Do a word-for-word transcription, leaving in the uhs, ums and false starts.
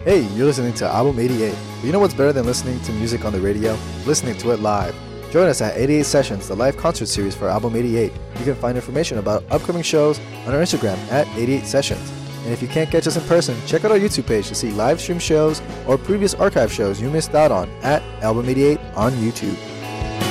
Hey, you're listening to Album eighty-eight. But you know what's better than listening to music on the radio? Listening to it live. Join us at eighty-eight Sessions, the live concert series for Album eighty-eight. You can find information about upcoming shows on our Instagram at eighty-eight Sessions. And if you can't catch us in person, check out our YouTube page to see live stream shows or previous archive shows you missed out on at Album eighty-eight on YouTube.